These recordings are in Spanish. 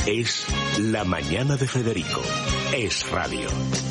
Es La Mañana de Federico. Es Radio.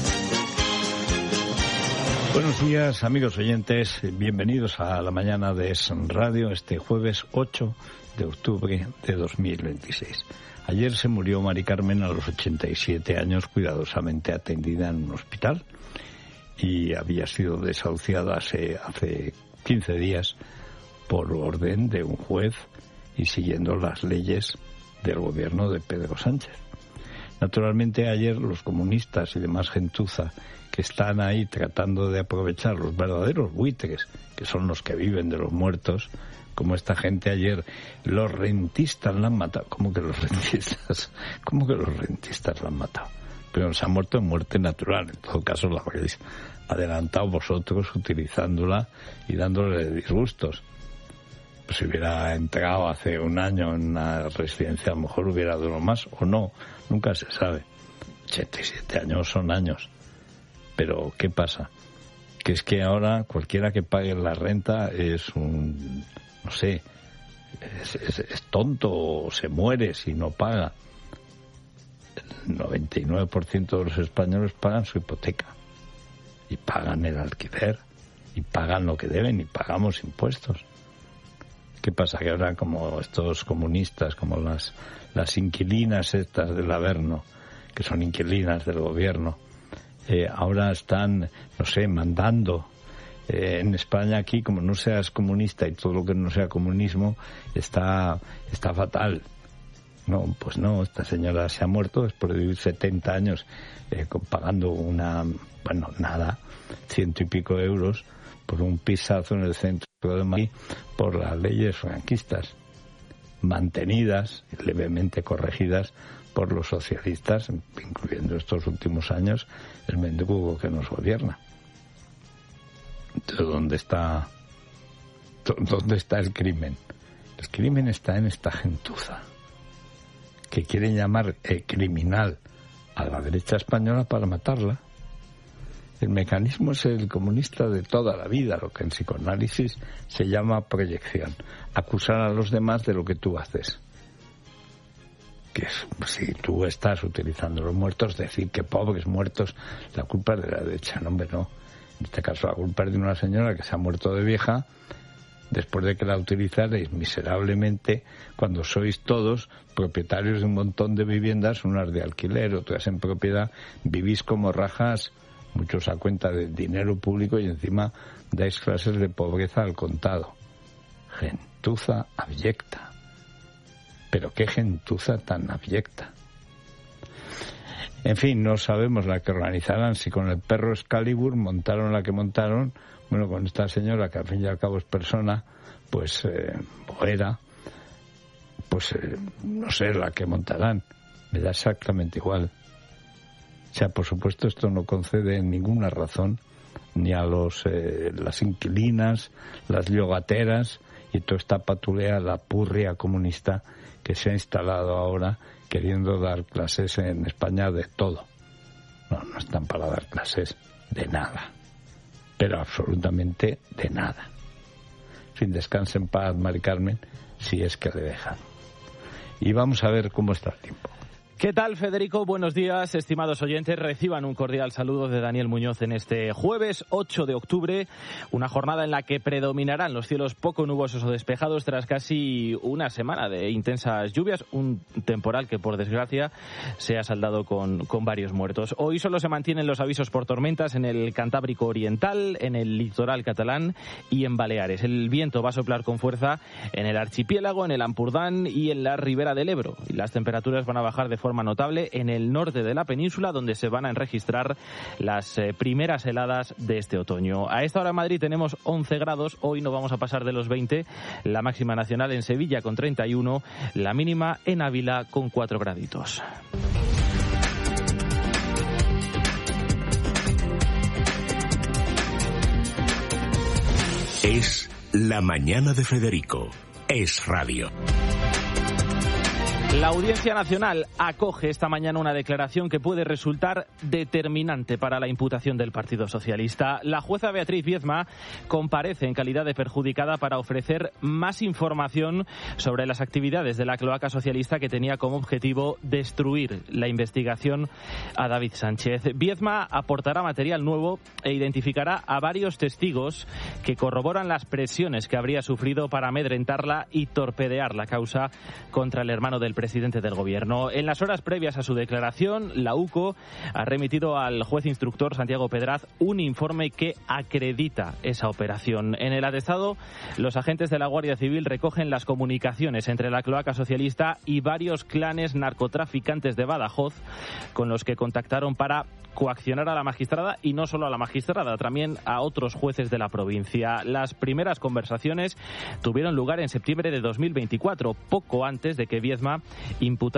Buenos días, amigos oyentes. Bienvenidos a La Mañana de Es Radio, este jueves 8 de octubre de 2026. Ayer se murió Mari Carmen a los 87 años, cuidadosamente atendida en un hospital, y había sido desahuciada hace 15 días por orden de un juez y siguiendo las leyes del gobierno de Pedro Sánchez. Naturalmente, ayer los comunistas y demás gentuza que están ahí tratando de aprovechar los verdaderos buitres, que son los que viven de los muertos, como esta gente ayer, los rentistas la han matado. ¿Cómo que los rentistas? ¿Cómo que los rentistas la han matado? Pero se ha muerto en muerte natural. En todo caso, la habréis adelantado vosotros utilizándola y dándole disgustos. Pues si hubiera entrado hace un año en una residencia, a lo mejor hubiera durado más o no. Nunca se sabe. 87 años son años. Pero, ¿qué pasa? Que es que ahora cualquiera que pague la renta es un... no sé, es tonto o se muere si no paga. El 99% de los españoles pagan su hipoteca y pagan el alquiler y pagan lo que deben y pagamos impuestos. ¿Qué pasa? Que ahora, como estos comunistas, como las inquilinas estas del Averno, que son inquilinas del gobierno, ahora están, no sé, mandando. En España, aquí, como no seas comunista y todo lo que no sea comunismo está fatal. No, pues no, esta señora se ha muerto después de vivir 70 años pagando nada, 100 y pico euros por un pisazo en el centro de Madrid por las leyes franquistas, mantenidas y levemente corregidas por los socialistas, incluyendo estos últimos años el mendrugo que nos gobierna. Entonces, ¿dónde está el crimen? El crimen está en esta gentuza que quieren llamar criminal a la derecha española para matarla. El mecanismo es el comunista de toda la vida, lo que en psicoanálisis se llama proyección. Acusar a los demás de lo que tú haces. Que es, si tú estás utilizando los muertos, decir que pobres muertos, la culpa es de la derecha. No, hombre, no. En este caso la culpa es de una señora que se ha muerto de vieja después de que la utilizaréis miserablemente cuando sois todos propietarios de un montón de viviendas, unas de alquiler, otras en propiedad, vivís como rajas, muchos a cuenta del dinero público y encima dais clases de pobreza al contado. Gentuza abyecta. Pero qué gentuza tan abyecta. En fin, no sabemos la que organizarán, si con el perro Excalibur montaron la que montaron, bueno, con esta señora que al fin y al cabo es persona, pues, o era, pues, no sé la que montarán, me da exactamente igual. O sea, por supuesto, esto no concede ninguna razón ni a las inquilinas, las yogateras y toda esta patulea, la purria comunista que se ha instalado ahora queriendo dar clases en España de todo. No están para dar clases de nada, pero absolutamente de nada. Sin descanse en paz, Mari Carmen, si es que le dejan. Y vamos a ver cómo está el tiempo. ¿Qué tal, Federico? Buenos días, estimados oyentes. Reciban un cordial saludo de Daniel Muñoz en este jueves 8 de octubre, una jornada en la que predominarán los cielos poco nubosos o despejados tras casi una semana de intensas lluvias, un temporal que, por desgracia, se ha saldado con varios muertos. Hoy solo se mantienen los avisos por tormentas en el Cantábrico Oriental, en el litoral catalán y en Baleares. El viento va a soplar con fuerza en el archipiélago, en el Ampurdán y en la ribera del Ebro. Y las temperaturas van a bajar de forma notable en el norte de la península, donde se van a registrar las primeras heladas de este otoño. A esta hora en Madrid tenemos 11 grados, hoy no vamos a pasar de los 20, la máxima nacional en Sevilla con 31, la mínima en Ávila con 4 graditos. Es La Mañana de Federico. Es Radio. La Audiencia Nacional acoge esta mañana una declaración que puede resultar determinante para la imputación del Partido Socialista. La jueza Beatriz Viezma comparece en calidad de perjudicada para ofrecer más información sobre las actividades de la cloaca socialista que tenía como objetivo destruir la investigación a David Sánchez. Viezma aportará material nuevo e identificará a varios testigos que corroboran las presiones que habría sufrido para amedrentarla y torpedear la causa contra el hermano del presidente del Gobierno. En las horas previas a su declaración, la UCO ha remitido al juez instructor Santiago Pedraz un informe que acredita esa operación. En el atestado, los agentes de la Guardia Civil recogen las comunicaciones entre la cloaca socialista y varios clanes narcotraficantes de Badajoz con los que contactaron para coaccionar a la magistrada, y no solo a la magistrada, también a otros jueces de la provincia. Las primeras conversaciones tuvieron lugar en septiembre de 2024, poco antes de que Viezma imputara